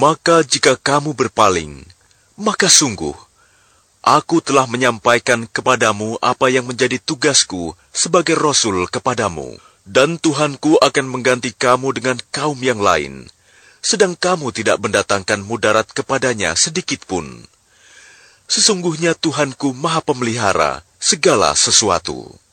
Maka jika kamu berpaling, maka sungguh, aku telah menyampaikan kepadamu apa yang menjadi tugasku sebagai Rasul kepadamu. Dan Tuhanku akan mengganti kamu dengan kaum yang lain, sedang kamu tidak mendatangkan mudarat kepadanya sedikitpun. Sesungguhnya Tuhanku Maha Pemelihara segala sesuatu.